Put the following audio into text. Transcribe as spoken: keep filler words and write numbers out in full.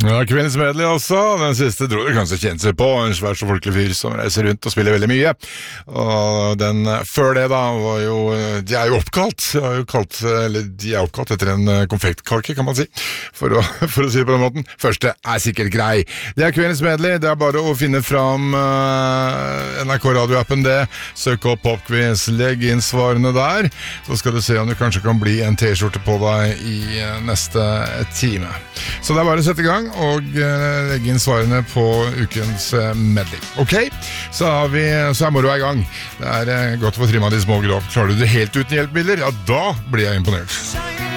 Ja, kvinnens medley også. Den siste dro du kanskje kjent seg på. En svær så folkelig fyr som reiser rundt og spiller veldig mye. Og den før det da var jo, de er jo oppkalt, de er jo kalt, eller de er oppkalt etter en konfektkake, kan man si, for å, for å si det på den måten. Første er sikkert grei. Det er kvinnens medley, det er bare å finne fram uh, N R K radioappen det. Søk opp Popquiz, legg inn svarene der, så skal du se om du kanskje kan bli en t-skjorte på deg i neste time. Så det er bare å sette i gang og legge inn svarene på ukens medley. Ok, så, har vi, så er moroa i gang. Det er godt å få trimma de små grov. Klarer du det helt uten hjelpemidler? Ja, da blir jeg imponert.